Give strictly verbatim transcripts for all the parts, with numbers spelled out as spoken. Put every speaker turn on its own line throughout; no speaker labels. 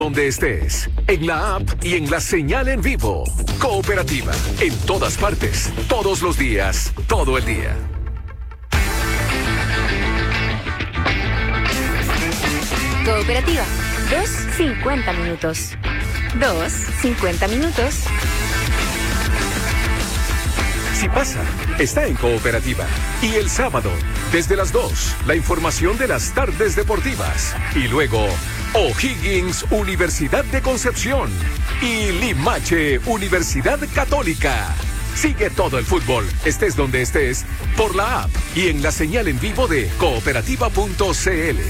Donde estés, en la app y en la señal en vivo. Cooperativa, en todas partes, todos los días, todo el día.
Cooperativa, dos cincuenta minutos. dos cincuenta minutos.
Si pasa, está en Cooperativa. Y el sábado, desde las dos, la información de las tardes deportivas. Y luego, O'Higgins Universidad de Concepción y Limache Universidad Católica. Sigue todo el fútbol, estés donde estés, por la app y en la señal en vivo de cooperativa punto c l.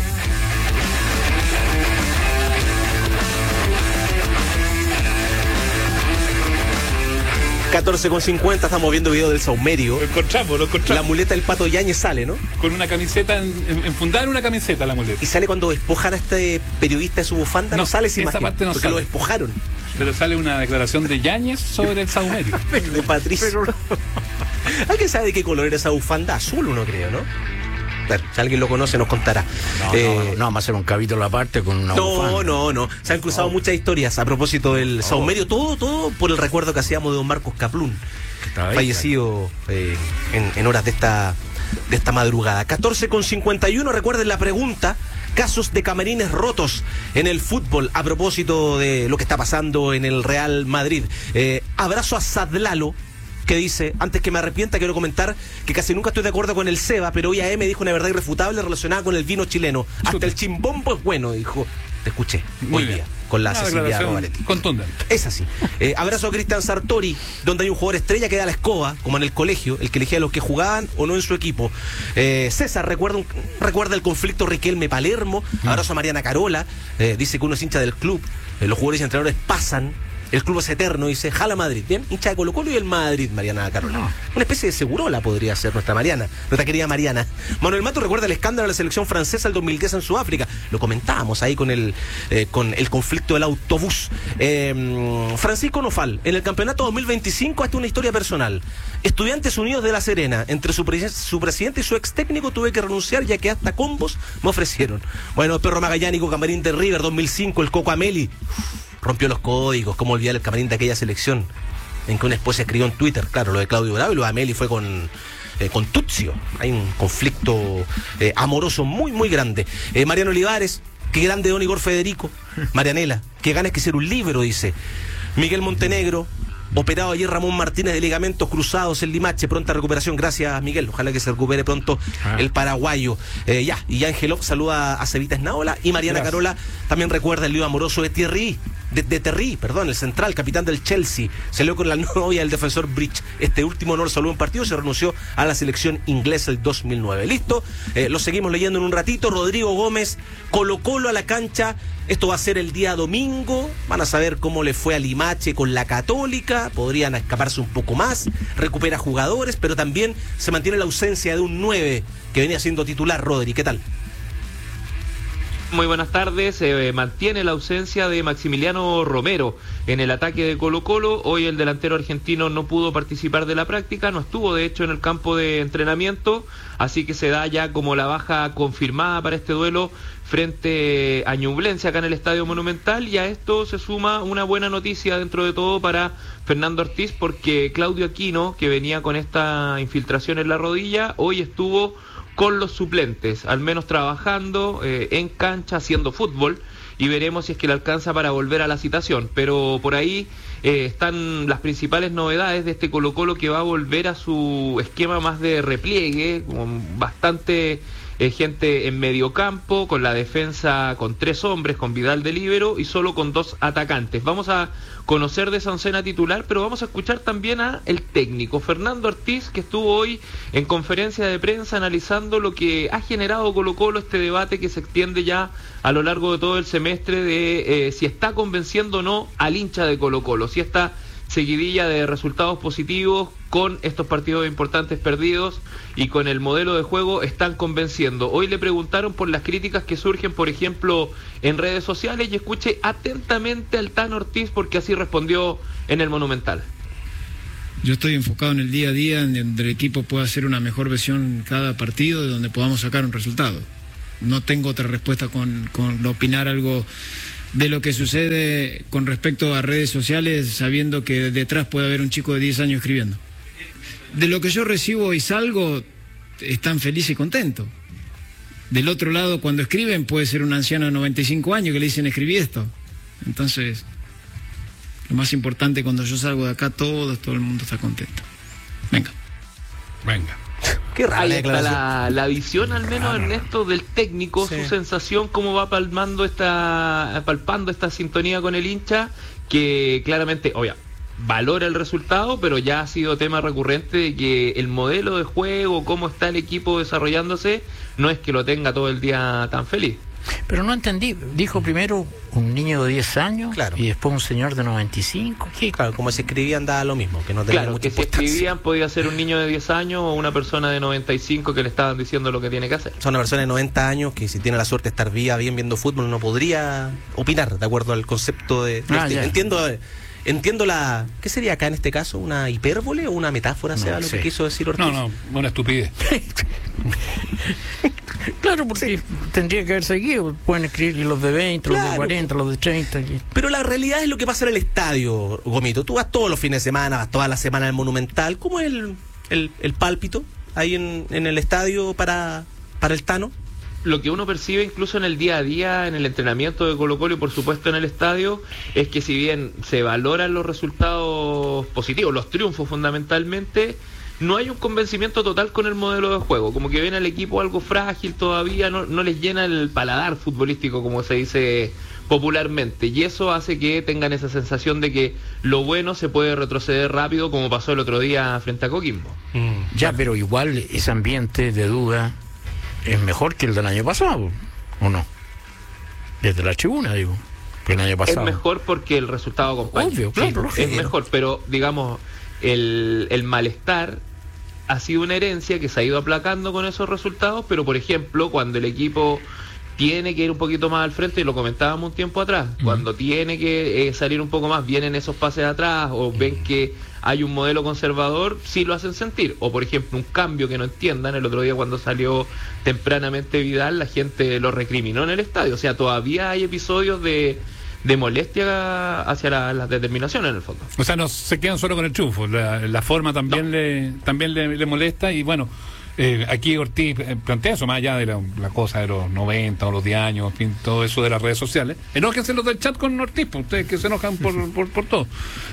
catorce con cincuenta, estamos viendo video del Saumerio.
Lo encontramos, lo encontramos.
La muleta del Pato Yáñez sale, ¿no?
Con una camiseta, en, enfundada en una camiseta la muleta.
Y sale cuando despojan a este periodista de su bufanda, no, no sale esa imagen,
esa parte no
porque
sale.
Lo despojaron.
Pero sale una declaración de Yáñez sobre el Saumerio.
De Patricio. Pero... ¿Alguien sabe de qué color era esa bufanda? Azul, uno creo, ¿no? Si alguien lo conoce, nos contará.
No, eh, no, no, no, vamos a hacer un capítulo aparte con una
No,
bufanda.
no, no. Se han cruzado no. muchas historias a propósito del no. Saumerio. Todo, todo por el recuerdo que hacíamos de don Marcos Kaplún, fallecido eh, en, en horas de esta, de esta madrugada. catorce con cincuenta y uno, recuerden la pregunta. Casos de camarines rotos en el fútbol a propósito de lo que está pasando en el Real Madrid. Eh, abrazo a Sadlalo, que dice, antes que me arrepienta, quiero comentar que casi nunca estoy de acuerdo con el Seba, pero hoy A M dijo una verdad irrefutable relacionada con el vino chileno. Hasta el chimbombo es bueno, dijo. Te escuché.
Muy
hoy
bien.
Día, con la
una
Cecilia Rovaretti.
Contundente.
Es así. Eh, abrazo a Cristian Sartori, donde hay un jugador estrella que da la escoba, como en el colegio, el que elegía a los que jugaban o no en su equipo. Eh, César recuerda, un, recuerda el conflicto Riquelme-Palermo. Mm. Abrazo a Mariana Carola, eh, dice que uno es hincha del club. Eh, los jugadores y entrenadores pasan. El club es eterno, dice, jala Madrid. Bien, hincha de Colo Colo y el Madrid, Mariana Carola. No. Una especie de segurola podría ser nuestra Mariana, nuestra querida Mariana. Manuel Mato recuerda el escándalo de la selección francesa del dos mil diez en Sudáfrica. Lo comentábamos ahí con el, eh, con el conflicto del autobús. Eh, Francisco Nofal, en el campeonato dos mil veinticinco, hasta una historia personal. Estudiantes Unidos de La Serena, entre su, pre su presidente y su ex técnico tuve que renunciar ya que hasta combos me ofrecieron. Bueno, el Perro Magallánico, Camarín de River dos mil cinco, el Coco Ameli. Rompió los códigos, cómo olvidar el camarín de aquella selección en que una esposa escribió en Twitter, claro, lo de Claudio Bravo, y lo de Ameli fue con, eh, con Tuzio. Hay un conflicto eh, amoroso muy, muy grande. Eh, Mariano Olivares, qué grande don Igor Federico. Marianela, qué ganas que ser un libro, dice. Miguel Montenegro, operado ayer Ramón Martínez de ligamentos cruzados en Limache, pronta recuperación, gracias Miguel, ojalá que se recupere pronto ah. el paraguayo. Eh, ya, y Angelov saluda a Cevita Esnaola, y Mariana gracias. Carola también recuerda el lío amoroso de Thierry, de, de Terry, perdón, el central, capitán del Chelsea, se lió con la novia del defensor Bridge. Este último no lo saludó en partido, se renunció a la selección inglesa el dos mil nueve. Listo, eh, lo seguimos leyendo en un ratito. Rodrigo Gómez, Colo Colo a la cancha. Esto va a ser el día domingo. Van a saber cómo le fue a Limache con la Católica. Podrían escaparse un poco más. Recupera jugadores, pero también se mantiene la ausencia de un nueve que venía siendo titular. Rodri, ¿qué tal?
Muy buenas tardes. Se eh, mantiene la ausencia de Maximiliano Romero en el ataque de Colo Colo. Hoy el delantero argentino no pudo participar de la práctica, no estuvo de hecho en el campo de entrenamiento, así que se da ya como la baja confirmada para este duelo frente a Ñublense acá en el Estadio Monumental. Y a esto se suma una buena noticia dentro de todo para Fernando Ortiz, porque Claudio Aquino, que venía con esta infiltración en la rodilla, hoy estuvo con los suplentes, al menos trabajando eh, en cancha, haciendo fútbol, y veremos si es que le alcanza para volver a la citación. Pero por ahí eh, están las principales novedades de este Colo Colo, que va a volver a su esquema más de repliegue, con bastante eh, gente en medio campo, con la defensa con tres hombres, con Vidal de líbero y solo con dos atacantes. Vamos a conocer de esa oncena titular, pero vamos a escuchar también a el técnico Fernando Ortiz, que estuvo hoy en conferencia de prensa analizando lo que ha generado Colo Colo, este debate que se extiende ya a lo largo de todo el semestre de eh, si está convenciendo o no al hincha de Colo Colo, si esta seguidilla de resultados positivos con estos partidos importantes perdidos y con el modelo de juego están convenciendo. Hoy le preguntaron por las críticas que surgen, por ejemplo, en redes sociales, y escuche atentamente al Tan Ortiz, porque así respondió en el Monumental.
Yo estoy enfocado en el día a día, en donde el equipo pueda hacer una mejor versión cada partido, de donde podamos sacar un resultado. No tengo otra respuesta con, con opinar algo de lo que sucede con respecto a redes sociales, sabiendo que detrás puede haber un chico de diez años escribiendo. De lo que yo recibo y salgo, están felices y contentos. Del otro lado, cuando escriben, puede ser un anciano de noventa y cinco años que le dicen escribí esto. Entonces, lo más importante, cuando yo salgo de acá, todo, todo el mundo está contento. Venga.
Venga.
Qué rara
Ahí
la
está
declaración.
la, la visión, al menos, Ernesto, del técnico,
Sí.
su sensación, cómo va palmando esta, palpando esta sintonía con el hincha, que claramente, obvia, valora el resultado, pero ya ha sido tema recurrente de que el modelo de juego, cómo está el equipo desarrollándose, no es que lo tenga todo el día tan feliz.
Pero no entendí. Dijo primero un niño de diez años,
Claro.
y después un señor de noventa y cinco. ¿Qué?
Claro, como se escribían da lo mismo, que no tenía
Claro,
mucha
que si
importancia.
escribían podía ser un niño de diez años o una persona de noventa y cinco que le estaban diciendo lo que tiene que hacer.
Son una persona de noventa años que si tiene la suerte de estar viva, bien viendo fútbol, no podría opinar de acuerdo al concepto de... de
Ah,
este-
ya.
Entiendo entiendo la... ¿Qué sería acá en este caso? ¿Una hipérbole o una metáfora,
No
sea lo
sé.
que quiso decir Ortiz?
No, no, una estupidez.
Claro, porque tendría que haber seguido. Pueden escribir los de veinte, los
Claro.
de cuarenta, los de treinta. y-
Pero la realidad es lo que pasa en el estadio, Gomito. Tú vas todos los fines de semana, vas toda la semana al Monumental. ¿Cómo es el, el, el pálpito ahí en, en el estadio para, para el Tano?
Lo que uno percibe incluso en el día a día, en el entrenamiento de Colo-Colo y por supuesto en el estadio, es que si bien se valoran los resultados positivos, los triunfos fundamentalmente, no hay un convencimiento total con el modelo de juego, como que ven al equipo algo frágil todavía, no, no les llena el paladar futbolístico, como se dice popularmente, y eso hace que tengan esa sensación de que lo bueno se puede retroceder rápido, como pasó el otro día frente a Coquimbo.
Ya, pero igual ese ambiente de duda es mejor que el del año pasado, ¿o no? Desde la tribuna, digo. Que el año pasado.
Es mejor porque el resultado acompaña.
Obvio, claro,
Sí, es
lógico.
mejor, pero digamos, el, el malestar ha sido una herencia que se ha ido aplacando con esos resultados, pero por ejemplo, cuando el equipo tiene que ir un poquito más al frente, y lo comentábamos un tiempo atrás, cuando tiene que eh, salir un poco más, vienen esos pases atrás, o ven que hay un modelo conservador, sí lo hacen sentir. O por ejemplo, un cambio que no entiendan, el otro día cuando salió tempranamente Vidal, la gente lo recriminó en el estadio. O sea, todavía hay episodios de, de molestia hacia la- las determinaciones en el fondo.
O sea, no se quedan solo con el triunfo. La, la forma también le también le, le molesta. Y bueno, eh, aquí Ortiz eh, plantea eso, más allá de la, la cosa de los noventa o los diez años, en fin, todo eso de las redes sociales. Enójense los del chat con Ortiz, pues, ustedes que se enojan por, por, por todo.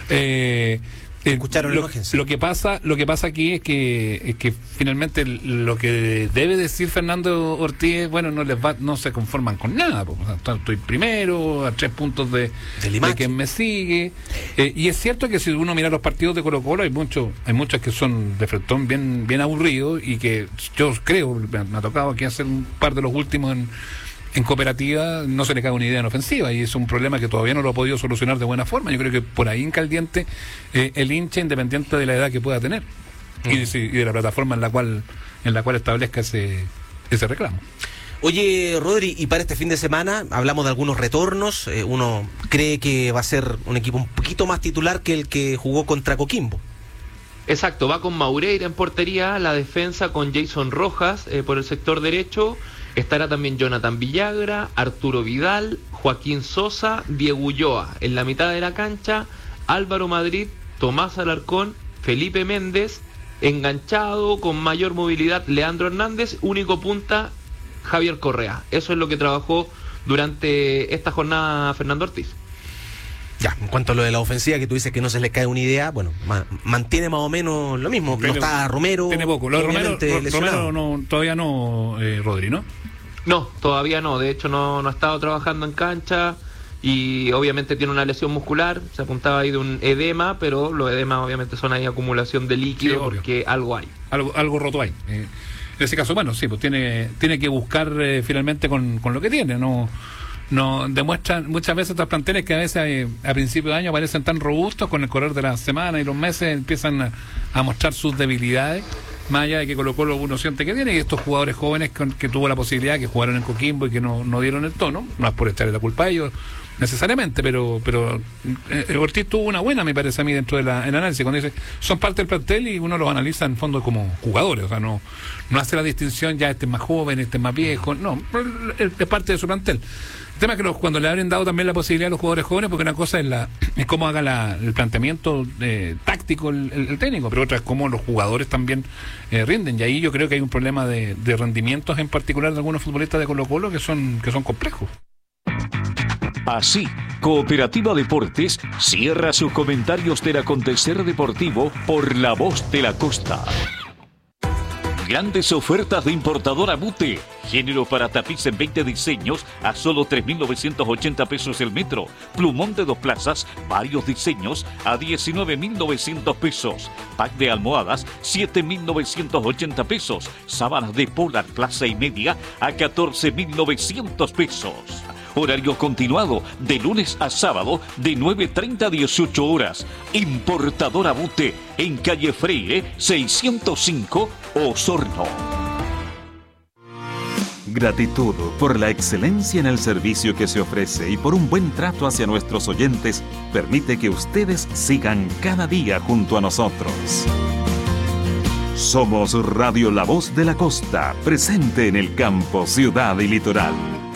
Eh, eh,
Escucharon,
lo,
enójense.
lo que pasa lo que pasa aquí es que es que finalmente lo que debe decir Fernando Ortiz es, bueno, no les va no se conforman con nada, pues. O sea, estoy primero a tres puntos de,
Del
de
Limache.
quien me sigue. Eh, y es cierto que si uno mira los partidos de Colo-Colo, hay muchos hay muchos que son de fretón bien bien aburridos, y que yo creo, me ha, me ha tocado aquí hacer un par de los últimos en en cooperativa, no se le cae una idea en ofensiva, y es un problema que todavía no lo ha podido solucionar de buena forma. Yo creo que por ahí en Caldiente eh, el hincha, independiente de la edad que pueda tener y, de, si- y de la plataforma en la cual en la cual establezca ese ese reclamo.
Oye, Rodri, y para este fin de semana hablamos de algunos retornos. Eh, uno cree que va a ser un equipo un poquito más titular que el que jugó contra Coquimbo.
Exacto, va con Maureira en portería, la defensa con Jason Rojas eh, por el sector derecho, estará también Jonathan Villagra, Arturo Vidal, Joaquín Sosa, Diego Ulloa. En la mitad de la cancha, Álvaro Madrid, Tomás Alarcón, Felipe Méndez, enganchado con mayor movilidad Leandro Hernández, único punta Javier Correa. Eso es lo que trabajó durante esta jornada Fernando Ortiz.
Ya, en cuanto a lo de la ofensiva, que tú dices que no se le cae una idea, bueno, ma- mantiene más o menos lo mismo. No
Tiene-
está Romero.
Tiene poco. Lo de Romero,
obviamente
Ro-
lesionado.
Romero no, todavía no, eh, Rodri, ¿no?
No, todavía no. De hecho, no, no ha estado trabajando en cancha y obviamente tiene una lesión muscular. Se apuntaba ahí de un edema, pero los edemas obviamente son ahí acumulación de líquido,
Sí, obvio.
porque algo hay.
Algo, algo roto ahí. Eh, en ese caso, bueno, sí, pues tiene, tiene que buscar eh, finalmente con, con lo que tiene. No, no demuestran muchas veces estos planteles que a veces eh, a principio de año parecen tan robustos, con el correr de las semanas y los meses empiezan a, a mostrar sus debilidades, más allá de que Colo-Colo uno siente que tiene, y estos jugadores jóvenes con, que tuvo la posibilidad, que jugaron en Coquimbo y que no, no dieron el tono, no es por echarle la culpa a ellos, necesariamente, pero pero eh, Ortiz tuvo una buena, me parece a mí, dentro del de análisis, cuando dice, son parte del plantel y uno los analiza en fondo como jugadores, o sea, no no hace la distinción, ya este es más joven, este es más viejo, no, es, es parte de su plantel. El tema es que los, cuando le habrían dado también la posibilidad a los jugadores jóvenes, porque una cosa es la es cómo haga la, el planteamiento eh, táctico el, el, el técnico, pero otra es cómo los jugadores también eh, rinden, y ahí yo creo que hay un problema de, de rendimientos, en particular de algunos futbolistas de Colo-Colo, que son que son complejos.
Así, Cooperativa Deportes cierra sus comentarios del acontecer deportivo por La Voz de la Costa. Grandes ofertas de importadora Bute. Género para tapiz en veinte diseños a solo tres mil novecientos ochenta pesos el metro. Plumón de dos plazas, varios diseños a diecinueve mil novecientos pesos. Pack de almohadas, siete mil novecientos ochenta pesos. Sábanas de polar plaza y media a catorce mil novecientos pesos. Horario continuado de lunes a sábado de nueve treinta a dieciocho horas. Importadora Bute en calle Freire seiscientos cinco, Osorno.
Gratitud por la excelencia en el servicio que se ofrece y por un buen trato hacia nuestros oyentes permite que ustedes sigan cada día junto a nosotros. Somos Radio La Voz de la Costa, presente en el campo, ciudad y litoral.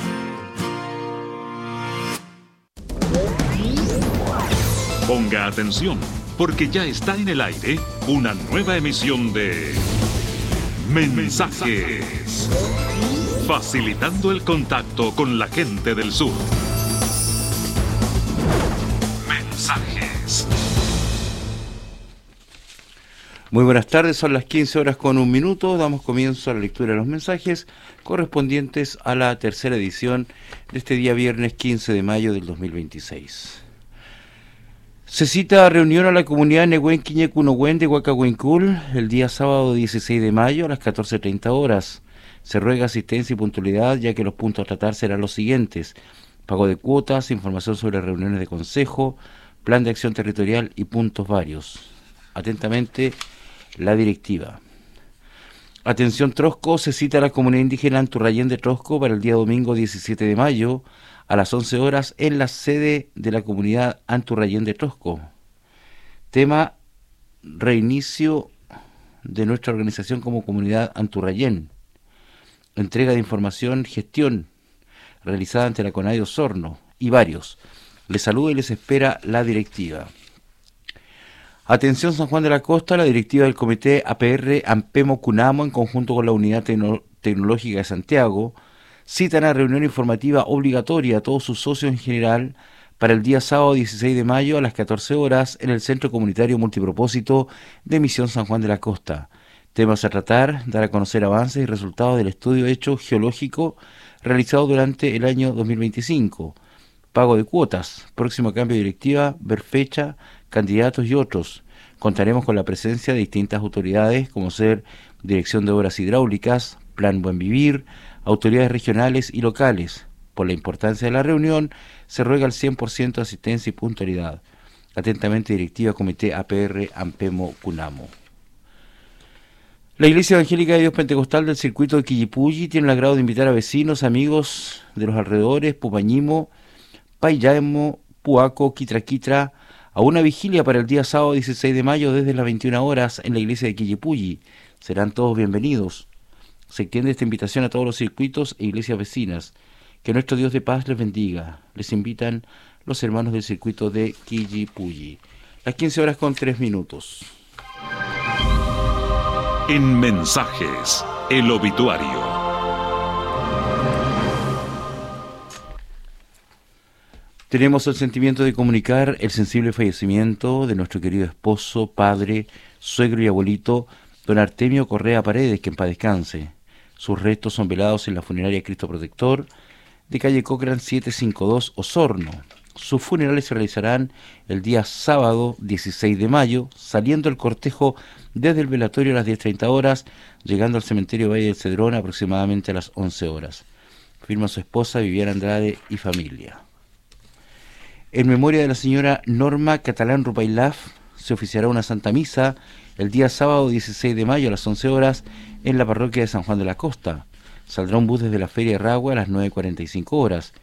Ponga atención, porque ya está en el aire una nueva emisión de Mensajes, facilitando el contacto con la gente del sur. Mensajes.
Muy buenas tardes, son las quince horas con un minuto, damos comienzo a la lectura de los mensajes correspondientes a la tercera edición de este día viernes quince de mayo del dos mil veintiséis. Se cita a reunión a la comunidad Nehuen Quiñecunohuen de Huacahuincul el día sábado dieciséis de mayo a las catorce treinta horas. Se ruega asistencia y puntualidad, ya que los puntos a tratar serán los siguientes: pago de cuotas, información sobre reuniones de consejo, plan de acción territorial y puntos varios. Atentamente, la directiva. Atención Trosco, se cita a la comunidad indígena Anturrayén de Trosco para el día domingo diecisiete de mayo a las once horas en la sede de la comunidad Anturrayén de Trosco. Tema: reinicio de nuestra organización como comunidad Anturrayén. Entrega de información, gestión realizada ante la CONADI Osorno y varios. Les saluda y les espera la directiva. Atención San Juan de la Costa, la directiva del Comité A P R Ampemo Cunamo en conjunto con la Unidad Tecno- Tecnológica de Santiago citan a reunión informativa obligatoria a todos sus socios en general para el día sábado dieciséis de mayo a las catorce horas en el Centro Comunitario Multipropósito de Misión San Juan de la Costa. Temas a tratar: dar a conocer avances y resultados del estudio hecho geológico realizado durante el año dos mil veinticinco. Pago de cuotas, próximo cambio de directiva, ver fecha, candidatos y otros. Contaremos con la presencia de distintas autoridades como ser Dirección de Obras Hidráulicas, Plan Buen Vivir, autoridades regionales y locales. Por la importancia de la reunión, se ruega el cien por ciento de asistencia y puntualidad. Atentamente, directiva Comité A P R Ampemo Cunamo. La Iglesia Evangélica de Dios Pentecostal del circuito de Quillipulli tiene el agrado de invitar a vecinos, amigos de los alrededores, Pupañimo, Payamo, Puaco, Quitraquitra, a una vigilia para el día sábado dieciséis de mayo desde las veintiuna horas en la iglesia de Quillipulli. Serán todos bienvenidos. Se extiende esta invitación a todos los circuitos e iglesias vecinas. Que nuestro Dios de paz les bendiga. Les invitan los hermanos del circuito de Quillipulli. Las quince horas con tres minutos.
En Mensajes, el obituario.
Tenemos el sentimiento de comunicar el sensible fallecimiento de nuestro querido esposo, padre, suegro y abuelito, don Artemio Correa Paredes, que en paz descanse. Sus restos son velados en la funeraria Cristo Protector de calle Cochrane setecientos cincuenta y dos, Osorno. Sus funerales se realizarán el día sábado dieciséis de mayo, saliendo el cortejo desde el velatorio a las diez treinta horas, llegando al cementerio Valle del Cedrón aproximadamente a las once horas. Firma su esposa Viviana Andrade y familia. En memoria de la señora Norma Catalán Rupailaf, se oficiará una Santa Misa el día sábado dieciséis de mayo a las once horas en la parroquia de San Juan de la Costa. Saldrá un bus desde la Feria de Ragua a las nueve cuarenta y cinco horas.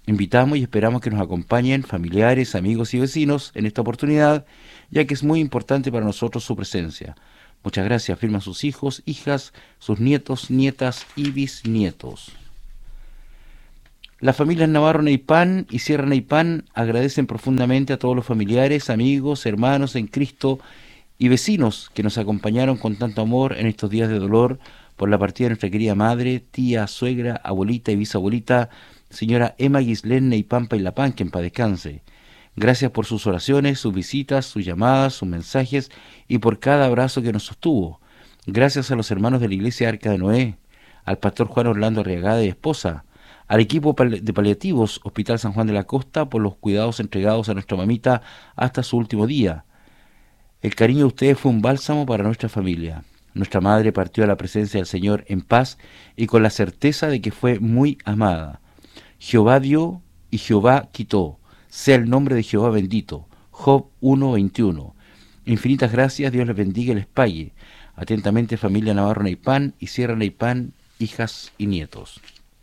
Invitamos y esperamos que nos acompañen familiares, amigos y vecinos en esta oportunidad, ya que es muy importante para nosotros su presencia. Muchas gracias, firman sus hijos, hijas, sus nietos, nietas y bisnietos. Las familias Navarro Neipán y Sierra Neipán agradecen profundamente a todos los familiares, amigos, hermanos en Cristo y vecinos que nos acompañaron con tanto amor en estos días de dolor por la partida de nuestra querida madre, tía, suegra, abuelita y bisabuelita, señora Emma Guislén Neipán Pailapán, que en paz descanse. Gracias por sus oraciones, sus visitas, sus llamadas, sus mensajes y por cada abrazo que nos sostuvo. Gracias a los hermanos de la Iglesia Arca de Noé, al pastor Juan Orlando Arriagada y esposa, al equipo de paliativos Hospital San Juan de la Costa por los cuidados entregados a nuestra mamita hasta su último día. El cariño de ustedes fue un bálsamo para nuestra familia. Nuestra madre partió a la presencia del Señor en paz y con la certeza de que fue muy amada. Jehová dio y Jehová quitó. Sea el nombre de Jehová bendito. Job uno veintiuno. Infinitas gracias, Dios les bendiga y les pague. Atentamente, familia Navarro Neipán y Sierra Neipán, hijas y nietos.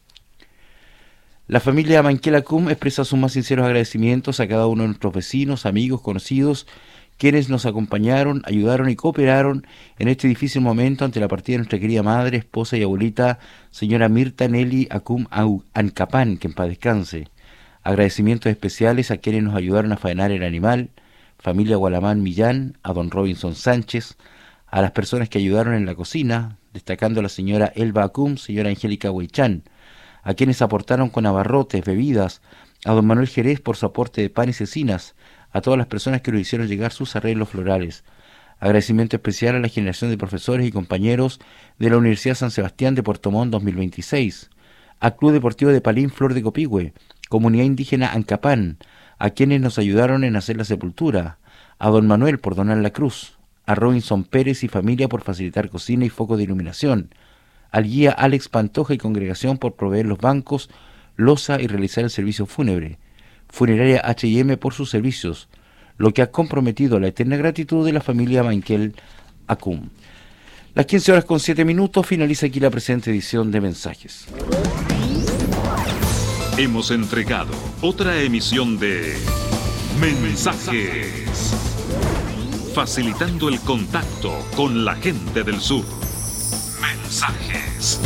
La familia Manquela Cum expresa sus más sinceros agradecimientos a cada uno de nuestros vecinos, amigos, conocidos, quienes nos acompañaron, ayudaron y cooperaron en este difícil momento ante la partida de nuestra querida madre, esposa y abuelita, señora Mirta Nelly Acum Ancapán, que en paz descanse. Agradecimientos especiales a quienes nos ayudaron a faenar el animal, familia Gualamán Millán, a don Robinson Sánchez, a las personas que ayudaron en la cocina, destacando a la señora Elba Acum, señora Angélica Huaychán, a quienes aportaron con abarrotes, bebidas, a don Manuel Jerez por su aporte de pan y cecinas, a todas las personas que nos hicieron llegar sus arreglos florales. Agradecimiento especial a la generación de profesores y compañeros de la Universidad San Sebastián de Puerto Montt dos mil veintiséis, al Club Deportivo de Palín Flor de Copihue, Comunidad Indígena Ancapán, a quienes nos ayudaron en hacer la sepultura, a don Manuel por donar la cruz, a Robinson Pérez y familia por facilitar cocina y foco de iluminación, al guía Alex Pantoja y congregación por proveer los bancos, loza y realizar el servicio fúnebre, Funeraria H y M por sus servicios, lo que ha comprometido la eterna gratitud de la familia Manquel Acum. Las quince horas con siete minutos finaliza aquí la presente edición de Mensajes.
Hemos entregado otra emisión de Mensajes, facilitando el contacto con la gente del sur. Mensajes.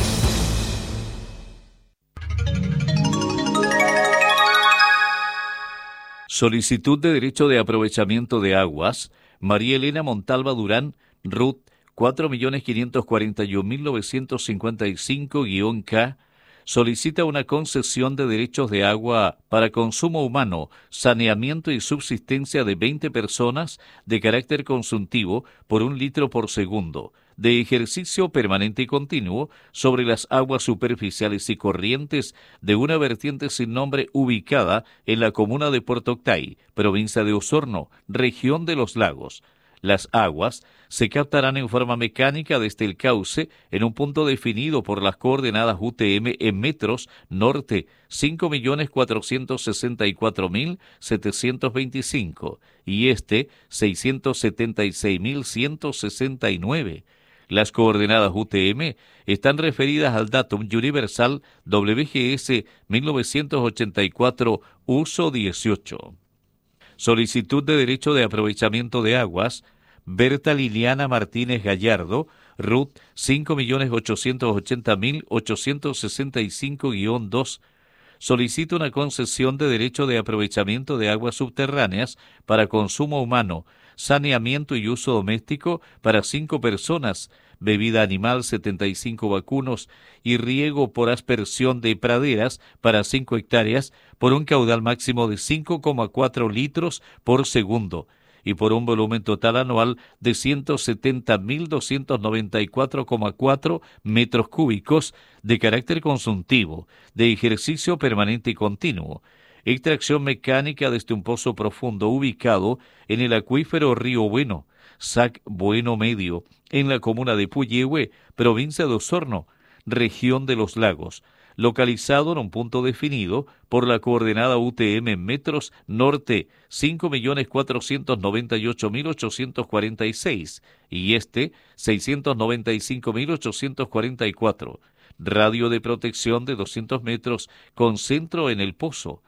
Solicitud de derecho de aprovechamiento de aguas. María Elena Montalva Durán, R U T cuatro millones quinientos cuarenta y un mil novecientos cincuenta y cinco K, solicita una concesión de derechos de agua para consumo humano, saneamiento y subsistencia de veinte personas de carácter consultivo por un litro por segundo, de ejercicio permanente y continuo sobre las aguas superficiales y corrientes de una vertiente sin nombre ubicada en la comuna de Puerto Octay, provincia de Osorno, región de los lagos. Las aguas se captarán en forma mecánica desde el cauce en un punto definido por las coordenadas U T M en metros norte cinco millones cuatrocientos sesenta y cuatro mil setecientos veinticinco y este seiscientos setenta y seis mil ciento sesenta y nueve. Las coordenadas U T M están referidas al datum universal W G S mil novecientos ochenta y cuatro, uso dieciocho. Solicitud de derecho de aprovechamiento de aguas. Berta Liliana Martínez Gallardo, R U T cinco millones ochocientos ochenta mil ochocientos sesenta y cinco guión dos. Solicita una concesión de derecho de aprovechamiento de aguas subterráneas para consumo humano, saneamiento y uso doméstico para cinco personas, bebida animal setenta y cinco vacunos y riego por aspersión de praderas para cinco hectáreas por un caudal máximo de cinco coma cuatro litros por segundo y por un volumen total anual de ciento setenta mil doscientos noventa y cuatro coma cuatro metros cúbicos de carácter consultivo, de ejercicio permanente y continuo. Extracción mecánica desde un pozo profundo ubicado en el acuífero Río Bueno, S A C Bueno Medio, en la comuna de Puyehue, provincia de Osorno, región de los lagos, localizado en un punto definido por la coordenada U T M en metros norte cinco millones cuatrocientos noventa y ocho mil ochocientos cuarenta y seis y este seiscientos noventa y cinco mil ochocientos cuarenta y cuatro. Radio de protección de doscientos metros con centro en el pozo.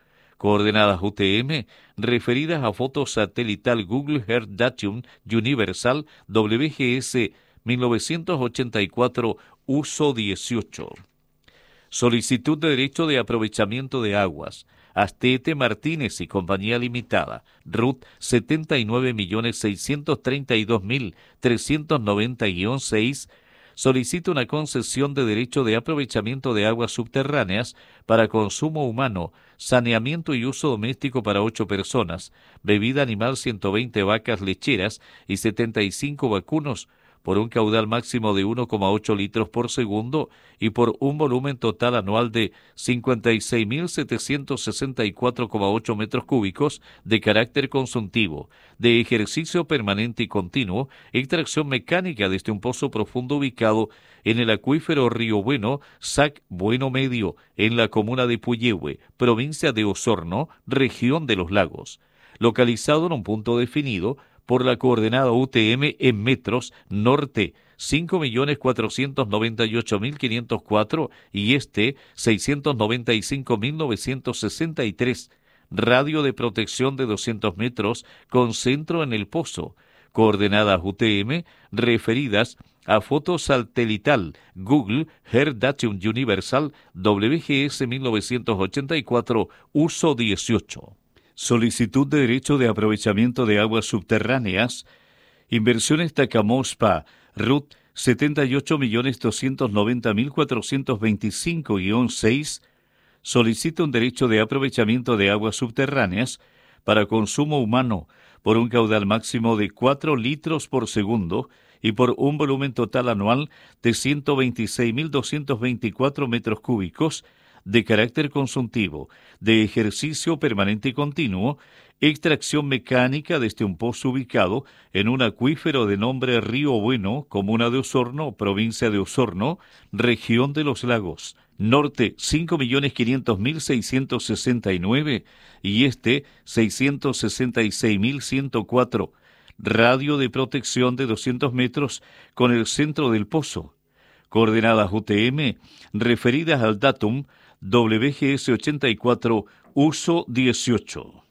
Coordenadas U T M referidas a foto satelital Google Earth Datum Universal W G S mil novecientos ochenta y cuatro, uso dieciocho. Solicitud de derecho de aprovechamiento de aguas. Astete Martínez y Compañía Limitada, R U T setenta y nueve millones seiscientos treinta y dos mil trescientos noventa guión seis, solicita una concesión de derecho de aprovechamiento de aguas subterráneas para consumo humano, saneamiento y uso doméstico para ocho personas, bebida animal ciento veinte vacas lecheras y setenta y cinco vacunos, por un caudal máximo de uno coma ocho litros por segundo y por un volumen total anual de cincuenta y seis mil setecientos sesenta y cuatro coma ocho metros cúbicos de carácter consultivo, de ejercicio permanente y continuo, extracción mecánica desde un pozo profundo ubicado en el acuífero Río Bueno, S A C Bueno Medio, en la comuna de Puyehue, provincia de Osorno, región de los lagos, localizado en un punto definido por la coordenada U T M en metros, norte cinco millones cuatrocientos noventa y ocho mil quinientos cuatro y este seiscientos noventa y cinco mil novecientos sesenta y tres, radio de protección de doscientos metros con centro en el pozo, coordenadas U T M referidas a foto satelital Google Earth Datum Universal W G S mil novecientos ochenta y cuatro, uso dieciocho. Solicitud de derecho de aprovechamiento de aguas subterráneas. Inversiones Tacamospa, R U T setenta y ocho millones doscientos noventa mil cuatrocientos veinticinco guión seis, solicita un derecho de aprovechamiento de aguas subterráneas para consumo humano por un caudal máximo de cuatro litros por segundo y por un volumen total anual de ciento veintiséis mil doscientos veinticuatro metros cúbicos, de carácter consultivo, de ejercicio permanente y continuo, extracción mecánica desde un pozo ubicado en un acuífero de nombre Río Bueno, comuna de Osorno, provincia de Osorno, región de los lagos, norte cinco millones quinientos mil seiscientos sesenta y nueve y este seiscientos sesenta y seis mil ciento cuatro, radio de protección de doscientos metros con el centro del pozo, coordenadas U T M referidas al datum W G S ochenta y cuatro, uso dieciocho.